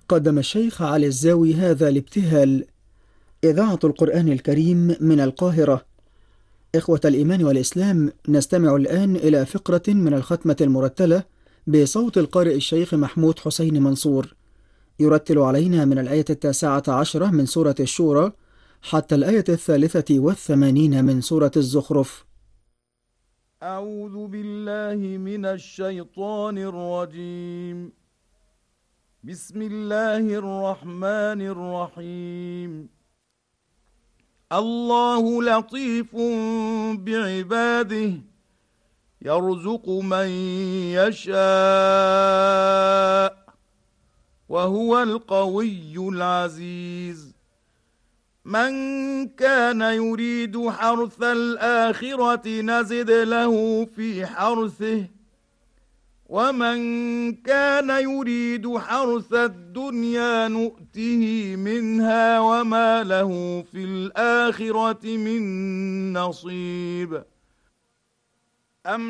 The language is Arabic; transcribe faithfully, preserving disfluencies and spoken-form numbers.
قدم الشيخ علي الزاوي هذا الابتهال. إذاعة القرآن الكريم من القاهرة. إخوة الإيمان والإسلام، نستمع الآن إلى فقرة من الختمة المرتلة بصوت القارئ الشيخ محمود حسين منصور، يرتل علينا من الآية التاسعة عشرة من سورة الشورى حتى الآية الثالثة والثمانين من سورة الزخرف. أعوذ بالله من الشيطان الرجيم. بسم الله الرحمن الرحيم. الله لطيف بعباده يرزق من يشاء وهو القوي العزيز. من كان يريد حرث الآخرة نزد له في حرثه ومن كان يريد حرث الدنيا نؤته منها وما له في الآخرة من نصيب. أم